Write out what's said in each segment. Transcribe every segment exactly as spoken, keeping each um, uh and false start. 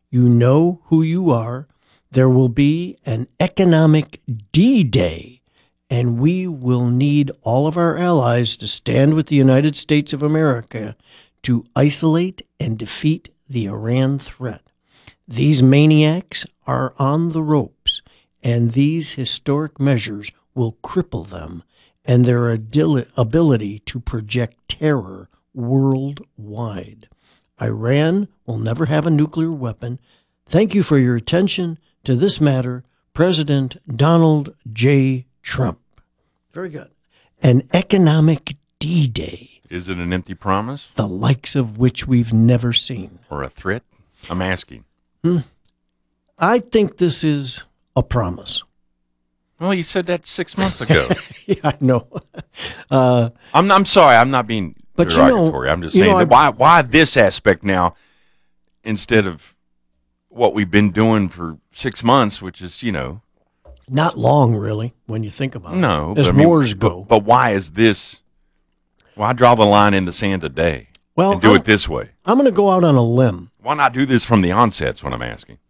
You know who you are. There will be an economic D-Day, and we will need all of our allies to stand with the United States of America to isolate and defeat the Iran threat. These maniacs are on the ropes, and these historic measures will cripple them and their ability to project terror worldwide. Iran will never have a nuclear weapon. Thank you for your attention to this matter, President Donald J. Trump. Very good. An economic D-Day. Is it an empty promise? The likes of which we've never seen. Or a threat? I'm asking. Hmm. I think this is a promise. Well, you said that six months ago. Yeah, I know. Uh, I'm I'm sorry. I'm not being but derogatory. You know, I'm just saying know, that why why this aspect now instead of what we've been doing for six months, which is, you know, not long really when you think about no, it. As but, I mean, wars go. But, but why is this? Why draw the line in the sand today? Well, and do I'm, it this way. I'm going to go out on a limb. Why not do this from the onset? Is what I'm asking.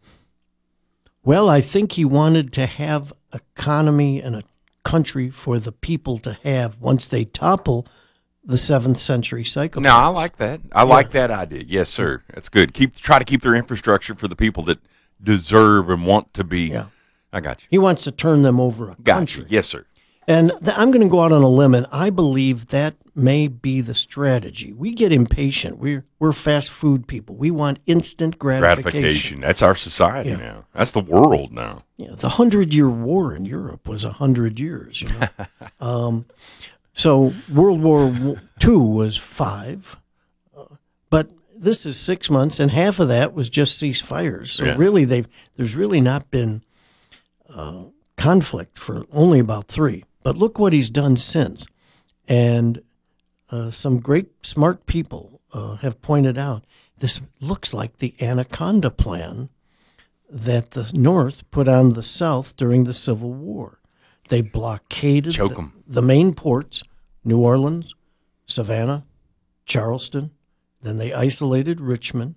Well, I think he wanted to have economy and a country for the people to have once they topple the seventh century psychopaths. No, I like that. I yeah. like that idea. Yes, sir. That's good. Keep try to keep their infrastructure for the people that deserve and want to be. Yeah. I got you. He wants to turn them over a got country. You. Yes, sir. And th- I'm going to go out on a limb, and I believe that may be the strategy. We get impatient. We're we're fast food people. We want instant gratification. Gratification. That's our society yeah. now. That's the world now. Yeah, the Hundred-Year War in Europe was a hundred years. You know, um, so World War Two was five, uh, but this is six months, and half of that was just ceasefires. So yeah. really, they've there's really not been uh, conflict for only about three. But look what he's done since. And uh, some great, smart people uh, have pointed out this looks like the Anaconda Plan that the North put on the South during the Civil War. They blockaded Choke the, 'em. the main ports, New Orleans, Savannah, Charleston. Then they isolated Richmond,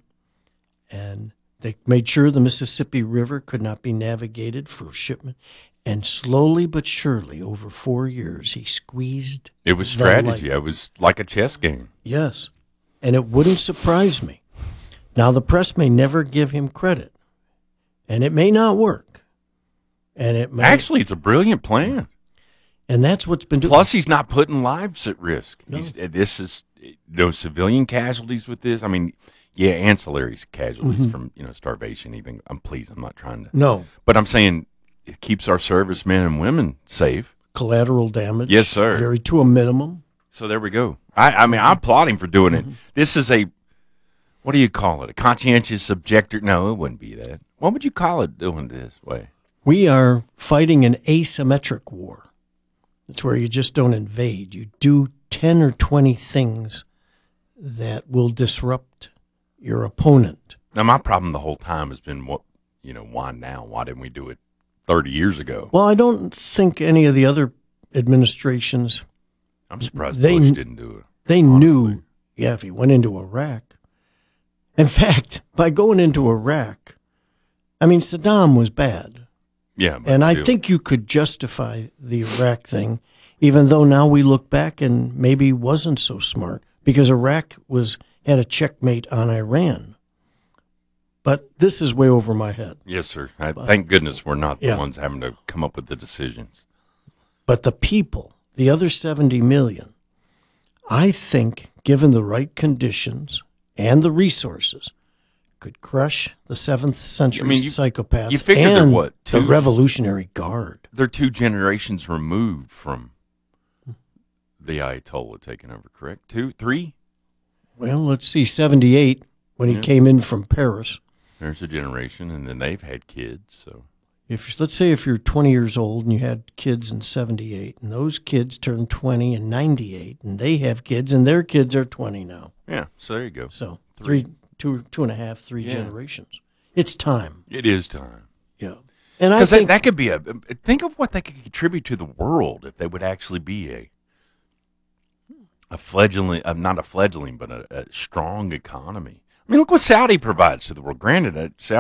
and they made sure the Mississippi River could not be navigated for shipment. And slowly but surely, over four years, he squeezed. It was strategy. Life. It was like a chess game. Yes. And it wouldn't surprise me. Now, the press may never give him credit, and it may not work. And it may, Actually, it's a brilliant plan. And that's what's been doing. Plus, he's not putting lives at risk. No. He's, this is no civilian casualties with this. I mean, yeah, ancillary casualties mm-hmm. from, you know, starvation, even. I'm pleased. I'm not trying to. No. But I'm saying it keeps our servicemen and women safe. Collateral damage. Yes, sir. Very to a minimum. So there we go. I, I mean, I'm applauding for doing it. Mm-hmm. This is a, what do you call it? A conscientious objector? No, it wouldn't be that. What would you call it doing this way? We are fighting an asymmetric war. It's where you just don't invade. You do ten or twenty things that will disrupt your opponent. Now, my problem the whole time has been, what, you know, why now? Why didn't we do it thirty years ago? Well, I don't think any of the other administrations. I'm surprised they, Bush didn't do it. They honestly. knew, yeah, if he went into Iraq. In fact, by going into Iraq, I mean, Saddam was bad. Yeah. And I still. think you could justify the Iraq thing, even though now we look back and maybe wasn't so smart, because Iraq was had a checkmate on Iran. But this is way over my head. Yes, sir. I, but, thank goodness we're not the yeah. ones having to come up with the decisions. But the people, the other seventy million, I think, given the right conditions and the resources, could crush the seventh century I mean, you, psychopaths you figure and they're what, two, the Revolutionary Guard. They're two generations removed from the Ayatollah taking over, correct? Two, three? Well, let's see, seventy-eight when he yeah. came in from Paris. There's a generation, and then they've had kids. So, if let's say if you're twenty years old and you had kids in seventy-eight, and those kids turn twenty in ninety-eight, and they have kids, and their kids are twenty now. Yeah, so there you go. So three, three two, two and a half, three yeah. generations. It's time. It is time. Yeah, and I because think that, that could be a. Think of what they could contribute to the world if they would actually be a a fledgling, uh, not a fledgling, but a, a strong economy. I mean, look what Saudi provides to the world. Granted, uh, Saudi